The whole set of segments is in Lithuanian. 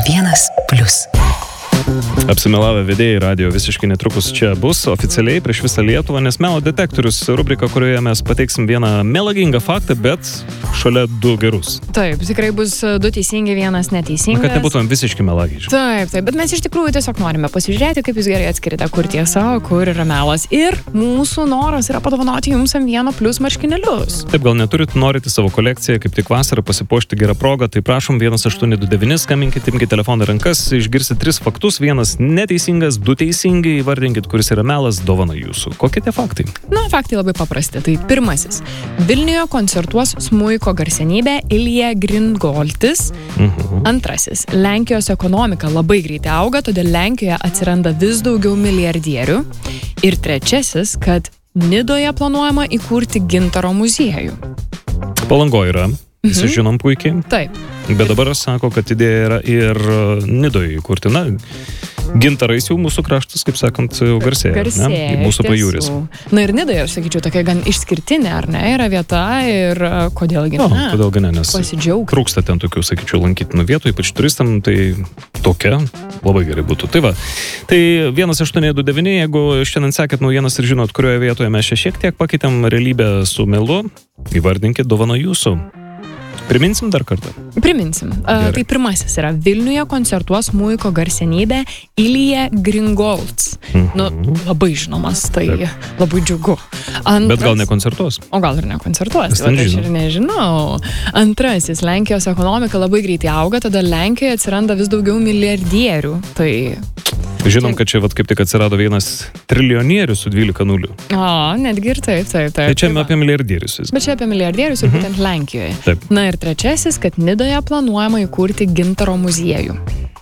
M1+. Apsimelavę vedėjai radio visiškai netrukus čia bus oficialiai prieš visą Lietuvą, nes Melo detektorius rubrika, kurioje mes pateiksim vieną melagingą faktą, bet šalia du gerus. Taip, tikrai bus du teisingi, vienas neteisingas. Kad nebūtumėm visiškai melagiai. Taip, bet mes iš tikrųjų tiesiog norime pasižiūrėti, kaip jūs gerai atskirite, kur tiesa, kur yra melas. Ir mūsų noras yra padovanoti jums M1+ marškinėlius. Taip, gal norite savo kolekciją, kaip tik vasarą pasipuošti gerą progą, tai prašom 1829, skambinkit, imkite telefoną rankas, išgirsit 3 faktus, vienas neteisingas, 2 teisingai, įvardinkit, kuris yra melas, dovana jūsų. Kokie tie faktai? Na, faktai labai paprasti. Tai pirmasis. Vilniuje koncertuos smuiko garsenybė Ilja Gringoltis. Antrasis. Lenkijos ekonomika labai greitai auga, todėl Lenkijoje atsiranda vis daugiau milijardierių. Ir trečiasis, kad Nidoje planuojama įkurti gintaro muziejų. Palangoje yra. Visi žinom puikiai. Taip. Bet dabar sako, kad idėja yra ir Nidoje įkurti. Na, gintarais jau mūsų kraštas, kaip sakant, garsėja. Garsėja. Mūsų pajūris. Na ir Nidoje, aš sakyčiau, tokia gan išskirtinė, ar ne, yra vieta ir kodėlgi ne? Kodėlgi ne, nes pasidžiaugti. Trūksta ten tokių, sakyčiau, lankytinų vietų, ypač turistam, tai tokia labai gerai būtų. Tai va, tai 1829, jeigu šiandien sekėt naujienas ir žinot, kurioje vietoje mes čia šiek tiek pakeitėm realybę su melu, įvardinkit dovana jūsų. Priminsim dar kartą? Priminsim. Tai pirmasis yra Vilniuje koncertuos smuiko garsenybė Ilja Gringoltis. Nu, labai žinomas, tai labai džiugu. Bet gal nekoncertuos? O gal ir nekoncertuos, tai aš ir nežinau. Antrasis, Lenkijos ekonomika labai greitai auga, tada Lenkijoje atsiranda vis daugiau milijardierių. Tai... Žinom, kad čia kaip tik atsirado vienas triljonierius su 12 nulių. O, netgi ir taip. Tai čia apie milijardierius vis. Bet čia apie milijardierius ir būtent Lenkijoje. Taip. Na ir trečiasis, kad Nidoje planuojama įkurti gintaro muziejų.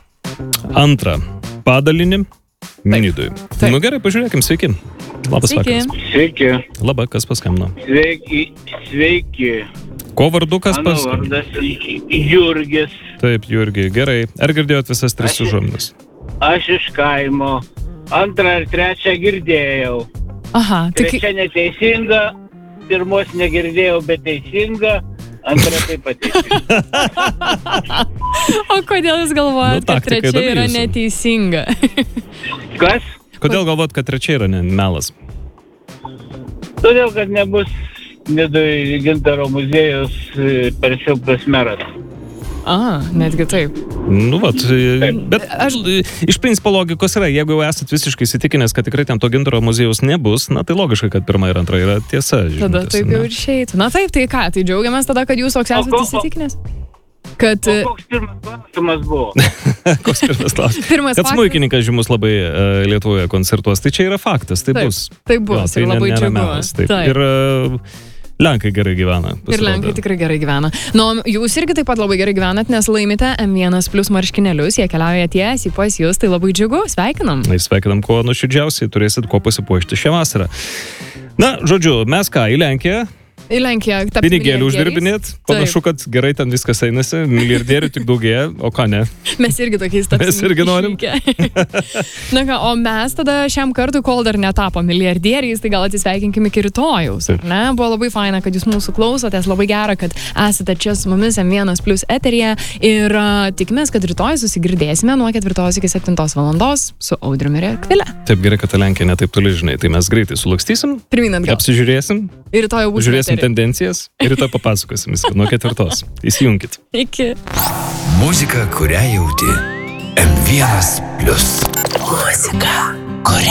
Antra, padalinį Nidoje. Nu gerai, pažiūrėkim, sveiki. Labas vakaras. Sveiki. Labas, kas paskambino? Sveiki. Ko vardu kas paskambino? Mano vardas Jurgis. Taip, Jurgi, gerai. Ar girdėjot visas 3 užuominas? Aš iš kaimo. Antrą ir trečią girdėjau. Aha, tai... Trečia neteisinga, pirmos negirdėjau, bet teisinga, antrą taip pat teisinga. O kodėl jūs galvojat, kad trečia yra neteisinga? Kas? Kodėl galvojat, kad trečia yra melas? Todėl, kad nebus Nidoje gintaro muziejus per silpnas meras. Netgi taip. Nu, bet iš principo logikos yra, jeigu jau esat visiškai įsitikinęs, kad tikrai ten to gintaro muziejaus nebus, na tai logiška, kad pirma ir antra yra tiesa. Tada taip jau ir išeitų. Na taip, tai ką, tai džiaugiamės tada, kad jūs toks esate įsitikinęs? Kad... O koks pirmas klausimas buvo? Koks pirmas klausimas? Kad smuikininkas žymus labai Lietuvoje koncertuos, tai čia yra faktas, tai bus. Tai bus, ir labai džiugu. Ir... Lenkai gerai gyvena. Ir Lenkai tikrai gerai gyvena. Nu, jūs irgi taip pat labai gerai gyvenat, nes laimite M1+ marškinėlius, jie keliauja tiesiai pas jūs, tai labai džiugu, sveikinam. Sveikinam kuo nuoširdžiausiai, turėsit kuo pasipuošti šią vasarą. Na, žodžiu, mes ką, į Lenkiją? Į Lenkiją tapti pinigėlių uždirbinėt, panašu, kad gerai ten viskas einasi, milijardierių tik daugėja, o ką ne? Mes irgi tokiais tapsim. Mes irgi norim. Na ką, o mes tada šiam kartui, kol dar netapo milijardieriais, tai gal atsisveikinkim iki rytojaus, ar ne? Buvo labai faina, kad jūs mūsų klausotės, labai gera, kad esate čia su mumis M1+ eteryje ir tikimės, kad rytoj susigirdėsime nuo 4 iki 7 valandos su Audriumi ir Akvile. Taip gerai, kad ta Lenkija netaip toli, žinai, tai mes greitai sulakstysim, apsižiūrėsim. Ir rytoj jau bus žiūrėsim tendencijas ir rytoj papasakosim nuo 4. Įsijunkit. Iki. Muzika, kurią jauti. M1+. Muzika, kurią